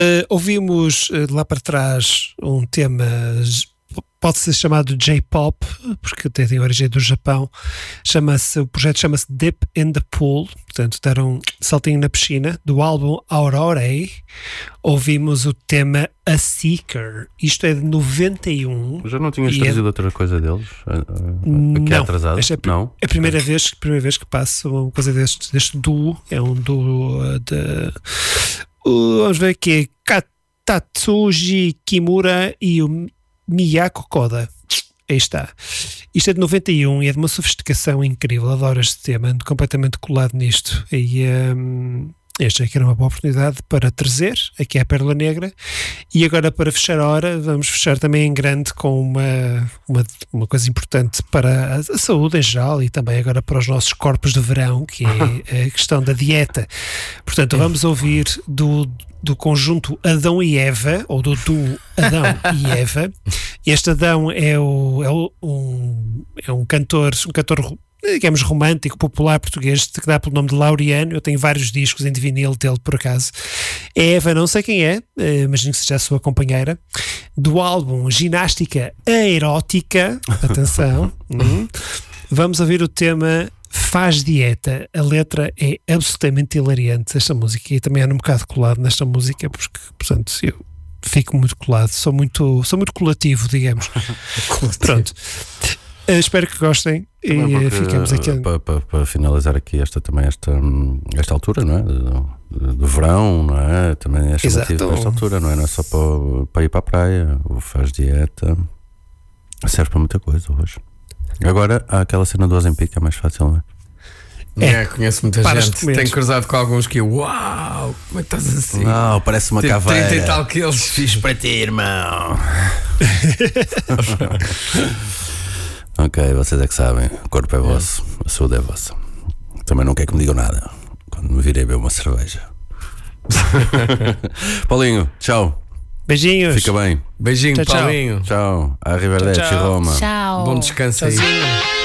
Ouvimos lá para trás um tema, pode ser chamado J-Pop, porque tem origem do Japão. O projeto chama-se Dip in the Pool, portanto, deram um saltinho na piscina. Do álbum Aurora, ouvimos o tema A Seeker. Isto é de 91. Já não tinhas trazido outra coisa deles? Que é atrasado? Esta não? É a primeira vez que passo uma coisa deste duo. É um duo de... vamos ver aqui, Katsuji Kimura e o Miyako Koda. Aí está. Isto é de 91 e é de uma sofisticação incrível. Adoro este tema, ando completamente colado nisto. E esta aqui era uma boa oportunidade para trazer aqui a Pérola Negra. E agora, para fechar a hora, vamos fechar também em grande com uma coisa importante para a saúde em geral e também agora para os nossos corpos de verão, que é a questão da dieta. Portanto, vamos ouvir do conjunto Adão e Eva, ou do duo Adão e Eva. Este Adão é um cantor, digamos, romântico, popular português, que dá pelo nome de Laureano. Eu tenho vários discos em vinil dele, por acaso. A Eva, não sei quem é, imagino que seja a sua companheira. Do álbum Ginástica Aerótica, atenção, vamos ouvir o tema Faz Dieta. A letra é absolutamente hilariante, esta música, e também ando um bocado colado nesta música, porque, portanto, eu fico muito colado, sou muito colativo, digamos. Pronto. Espero que gostem e ficamos aqui. Para finalizar aqui esta altura, não é? Do verão, não é? Também é chamativo para esta altura, não é? Não é só para ir para a praia. O Faz Dieta serve para muita coisa hoje. Agora há aquela cena do Ozempic que é mais fácil, não é? Conheço muita gente. Tenho cruzado com alguns que uau, como é que estás assim? Não, parece uma caveira. 30 e tal que eles fiz para ti, irmão. Ok, vocês é que sabem. O corpo é vosso, a saúde é vossa. Também não quer que me digam nada quando me virei beber uma cerveja. Paulinho, tchau. Beijinhos. Fica bem. Beijinho, tchau, Paulinho. Tchau. Arrivederci, Roma. Tchau. Bom descanso aí.